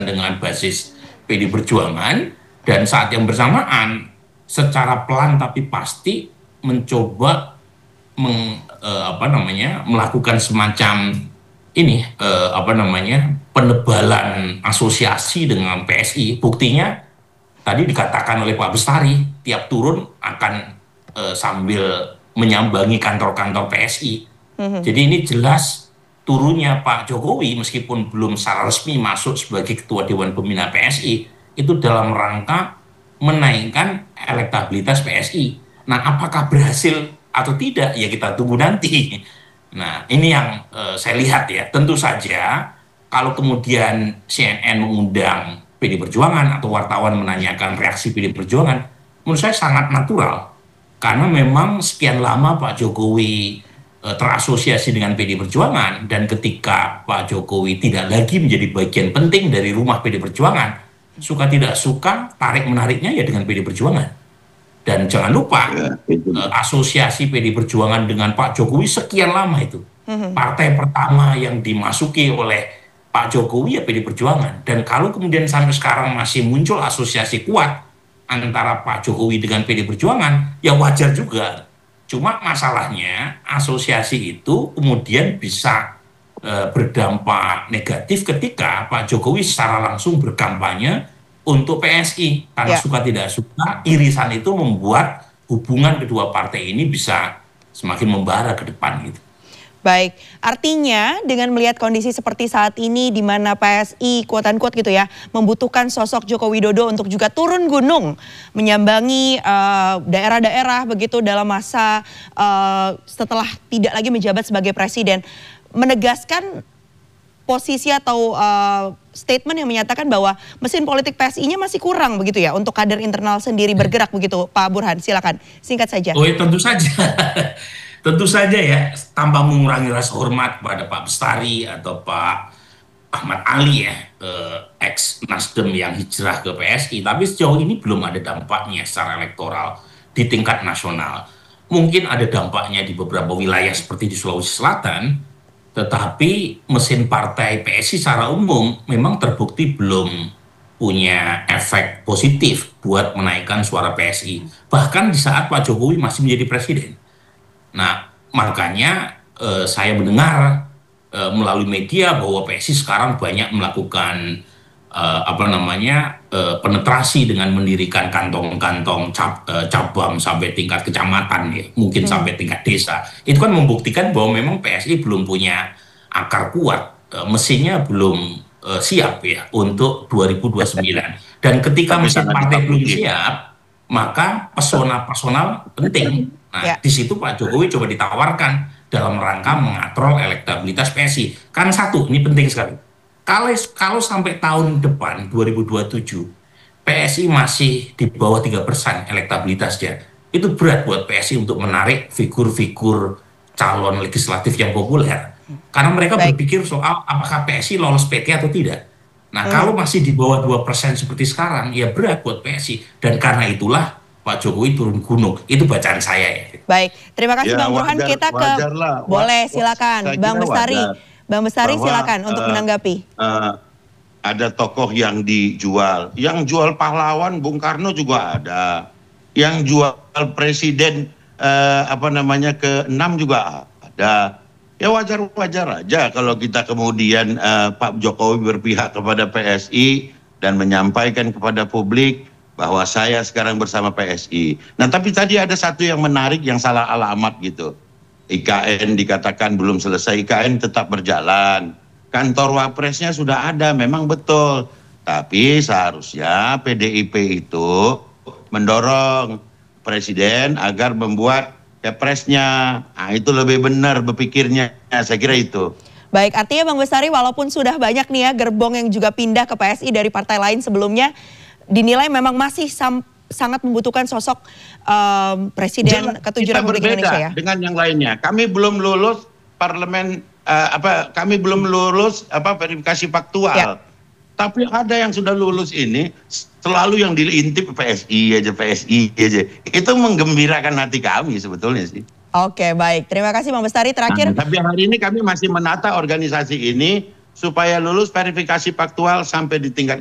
dengan basis PD Perjuangan, dan saat yang bersamaan secara pelan tapi pasti mencoba melakukan semacam ini penebalan asosiasi dengan PSI. Buktinya tadi dikatakan oleh Pak Bestari, tiap turun akan sambil menyambangi kantor-kantor PSI. Jadi ini jelas turunnya Pak Jokowi meskipun belum secara resmi masuk sebagai Ketua Dewan Pembina PSI itu dalam rangka menaikkan elektabilitas PSI. Nah, apakah berhasil atau tidak ya kita tunggu nanti. Nah, ini yang saya lihat ya. Tentu saja kalau kemudian CNN mengundang PD Perjuangan atau wartawan menanyakan reaksi PD Perjuangan, menurut saya sangat natural. Karena memang sekian lama Pak Jokowi terasosiasi dengan PD Perjuangan, dan ketika Pak Jokowi tidak lagi menjadi bagian penting dari rumah PD Perjuangan, suka tidak suka tarik-menariknya ya dengan PD Perjuangan. Dan jangan lupa asosiasi PD Perjuangan dengan Pak Jokowi sekian lama itu. Partai pertama yang dimasuki oleh Pak Jokowi ya PD Perjuangan. Dan kalau kemudian sampai sekarang masih muncul asosiasi kuat antara Pak Jokowi dengan PD Perjuangan, ya wajar juga. Cuma masalahnya asosiasi itu kemudian bisa berdampak negatif ketika Pak Jokowi secara langsung berkampanye untuk PSI. Karena suka tidak suka, irisan itu membuat hubungan kedua partai ini bisa semakin membara ke depan gitu. Baik, artinya dengan melihat kondisi seperti saat ini di mana PSI quote-unquote gitu ya membutuhkan sosok Joko Widodo untuk juga turun gunung menyambangi daerah-daerah begitu dalam masa setelah tidak lagi menjabat sebagai presiden, menegaskan posisi atau statement yang menyatakan bahwa mesin politik PSI-nya masih kurang begitu ya untuk kader internal sendiri bergerak begitu. Pak Burhan, silakan singkat saja. Oh ya, tentu saja. Tentu saja ya, tanpa mengurangi rasa hormat kepada Pak Bestari atau Pak Ahmad Ali ya, ex Nasdem yang hijrah ke PSI, tapi sejauh ini belum ada dampaknya secara elektoral di tingkat nasional. Mungkin ada dampaknya di beberapa wilayah seperti di Sulawesi Selatan, tetapi mesin partai PSI secara umum memang terbukti belum punya efek positif buat menaikkan suara PSI. Bahkan di saat Pak Jokowi masih menjadi presiden. Nah, makanya saya mendengar melalui media bahwa PSI sekarang banyak melakukan penetrasi dengan mendirikan kantong-kantong cabang sampai tingkat kecamatan ya, mungkin sampai tingkat desa. Itu kan membuktikan bahwa memang PSI belum punya akar kuat, mesinnya belum siap ya untuk 2029. Dan ketika mesin partai belum siap, maka pesona personal penting. Nah, di situ Pak Jokowi coba ditawarkan dalam rangka mengatrol elektabilitas PSI. Kan satu, ini penting sekali. Kalau sampai tahun depan 2027 PSI masih di bawah 3% elektabilitasnya, itu berat buat PSI untuk menarik figur-figur calon legislatif yang populer. Karena mereka berpikir soal apakah PSI lolos PT atau tidak. Nah, kalau masih di bawah 2% seperti sekarang, ya berat buat PSI. Dan karena itulah Pak Jokowi turun gunung. Itu bacaan saya ya. Baik, terima kasih Bang Burhan. Kita ke boleh silakan Bang Bestari. Bang Bestari silakan untuk menanggapi. Ada tokoh yang dijual. Yang jual pahlawan Bung Karno juga ada. Yang jual presiden ke-6 juga ada. Ya wajar-wajar aja kalau kita kemudian Pak Jokowi berpihak kepada PSI dan menyampaikan kepada publik bahwa saya sekarang bersama PSI. Nah, tapi tadi ada satu yang menarik yang salah alamat gitu. IKN dikatakan belum selesai, IKN tetap berjalan. Kantor Wapresnya sudah ada, memang betul. Tapi seharusnya PDIP itu mendorong Presiden agar membuat Kepresnya. Nah, itu lebih benar berpikirnya, saya kira itu. Baik, artinya Bang Bestari walaupun sudah banyak nih ya gerbong yang juga pindah ke PSI dari partai lain sebelumnya, dinilai memang masih sangat membutuhkan sosok Presiden ke-7 Republik Indonesia ya. Dengan yang lainnya, kami belum lulus verifikasi faktual. Ya. Tapi ada yang sudah lulus ini selalu yang diintip PSI aja. Itu menggembirakan hati kami sebetulnya sih. Oke, baik. Terima kasih Bang Bestari. Terakhir. Tapi hari ini kami masih menata organisasi ini supaya lulus verifikasi faktual sampai di tingkat